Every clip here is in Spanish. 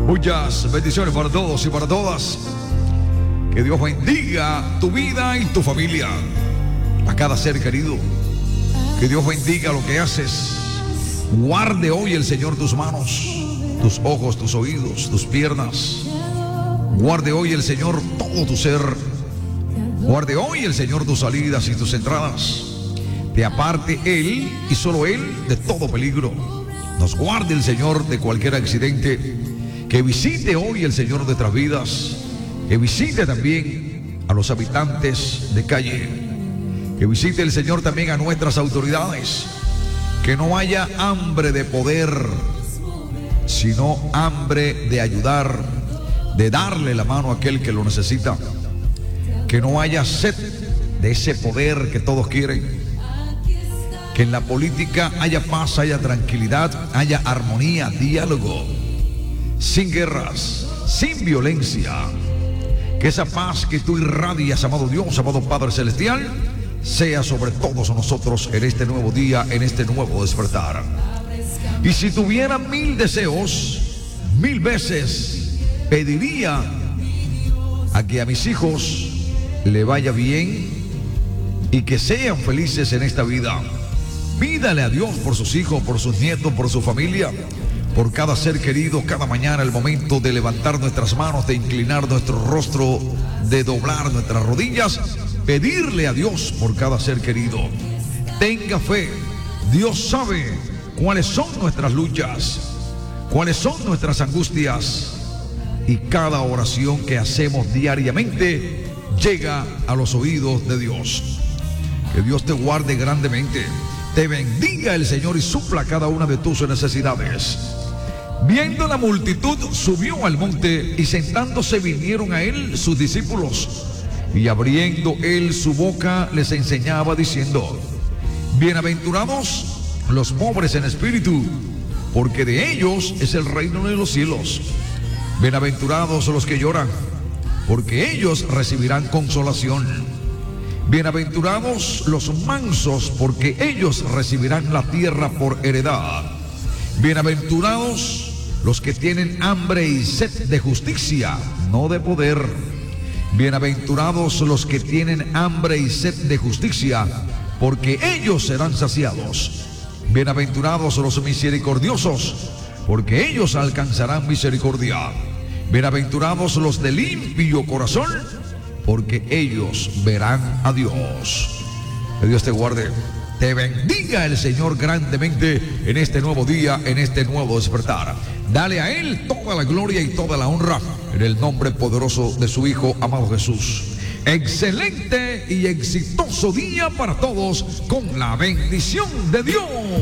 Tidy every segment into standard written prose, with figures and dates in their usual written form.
Muchas bendiciones para todos y para todas. Que Dios bendiga tu vida y tu familia, a cada ser querido. Que Dios bendiga lo que haces. Guarde hoy el Señor tus manos, tus ojos, tus oídos, tus piernas. Guarde hoy el Señor todo tu ser. Guarde hoy el Señor tus salidas y tus entradas. Te aparte Él y solo Él de todo peligro. Nos guarde el Señor de cualquier accidente. Que visite hoy el Señor nuestras vidas. Que visite también a los habitantes de calle. Que visite el Señor también a nuestras autoridades. Que no haya hambre de poder, sino hambre de ayudar, de darle la mano a aquel que lo necesita. Que no haya sed de ese poder que todos quieren. Que en la política haya paz, haya tranquilidad, haya armonía, diálogo, sin guerras, sin violencia. Que esa paz que tú irradias, amado Dios, amado Padre Celestial, sea sobre todos nosotros en este nuevo día, en este nuevo despertar. Y si tuviera 1000 deseos, 1000 veces pediría a que a mis hijos le vaya bien y que sean felices en esta vida. Pídale a Dios por sus hijos, por sus nietos, por su familia, por cada ser querido, cada mañana, el momento de levantar nuestras manos, de inclinar nuestro rostro, de doblar nuestras rodillas, pedirle a Dios por cada ser querido. Tenga fe. Dios sabe cuáles son nuestras luchas, cuáles son nuestras angustias, y cada oración que hacemos diariamente llega a los oídos de Dios. Que Dios te guarde grandemente. Te bendiga el Señor y supla cada una de tus necesidades. Viendo la multitud, subió al monte, y sentándose vinieron a él sus discípulos. Y abriendo él su boca, les enseñaba diciendo: bienaventurados los pobres en espíritu, porque de ellos es el reino de los cielos. Bienaventurados los que lloran, porque ellos recibirán consolación. Bienaventurados los mansos, porque ellos recibirán la tierra por heredad. Bienaventurados los que tienen hambre y sed de justicia, no de poder. Bienaventurados los que tienen hambre y sed de justicia, porque ellos serán saciados. Bienaventurados los misericordiosos, porque ellos alcanzarán misericordia. Bienaventurados los de limpio corazón, porque ellos verán a Dios. Que Dios te guarde. Te bendiga el Señor grandemente en este nuevo día, en este nuevo despertar. Dale a Él toda la gloria y toda la honra, en el nombre poderoso de su Hijo amado Jesús. Excelente y exitoso día para todos, con la bendición de Dios.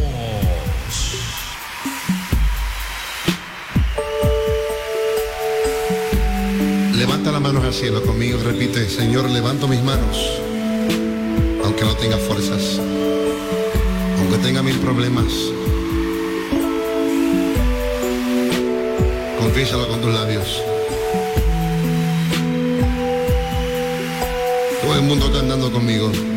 Levanta las manos al cielo conmigo, repite: Señor, levanto mis manos, aunque no tenga fuerzas, aunque tenga 1000 problemas. Confiésalo con tus labios. Todo el mundo está andando conmigo.